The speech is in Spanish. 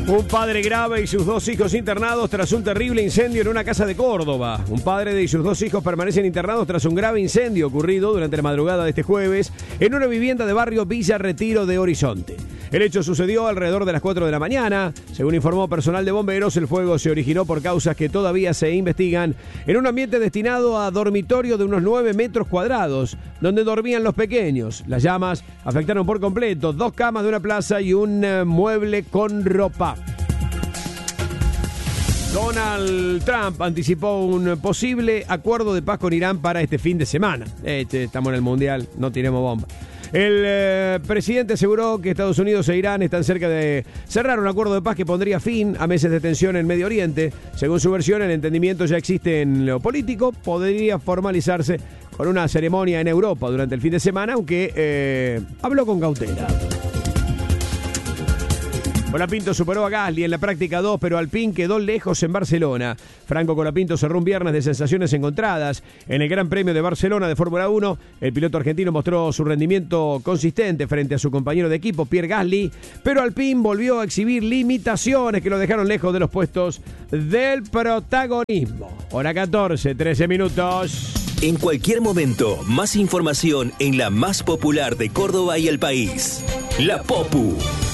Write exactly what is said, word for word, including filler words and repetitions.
Un padre grave y sus dos hijos internados tras un terrible incendio en una casa de Córdoba. Un padre y sus dos hijos permanecen internados tras un grave incendio ocurrido durante la madrugada de este jueves en una vivienda de barrio Villa Retiro de Horizonte. El hecho sucedió alrededor de las cuatro de la mañana. Según informó personal de bomberos, el fuego se originó por causas que todavía se investigan en un ambiente destinado a dormitorio de unos nueve metros cuadrados, donde dormían los pequeños. Las llamas afectaron por completo dos camas de una plaza y un uh, mueble con ropa. Donald Trump anticipó un posible acuerdo de paz con Irán para este fin de semana. Este, estamos en el Mundial, no tiremos bomba. El eh, presidente aseguró que Estados Unidos e Irán están cerca de cerrar un acuerdo de paz que pondría fin a meses de tensión en Medio Oriente. Según su versión, el entendimiento ya existe en lo político, podría formalizarse con una ceremonia en Europa durante el fin de semana, aunque eh, habló con cautela. Colapinto superó a Gasly en la práctica dos, pero Alpine quedó lejos en Barcelona. Franco Colapinto cerró un viernes de sensaciones encontradas. En el Gran Premio de Barcelona de Fórmula uno, el piloto argentino mostró su rendimiento consistente frente a su compañero de equipo, Pierre Gasly, pero Alpine volvió a exhibir limitaciones que lo dejaron lejos de los puestos del protagonismo. Hora catorce, trece minutos. En cualquier momento, más información en la más popular de Córdoba y el país. La Popu.